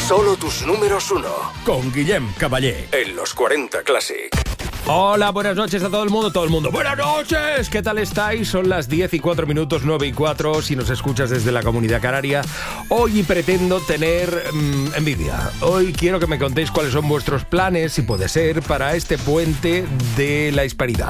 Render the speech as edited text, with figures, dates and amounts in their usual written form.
Solo tus números uno. Con Guillem Caballé. En los 40 Classic. Hola, buenas noches a todo el mundo. ¡Buenas noches! ¿Qué tal estáis? Son las 10:04, 9:04, si nos escuchas desde la Comunidad Canaria. Hoy pretendo tener envidia. Hoy quiero que me contéis cuáles son vuestros planes, si puede ser, para este puente de la Hispanidad.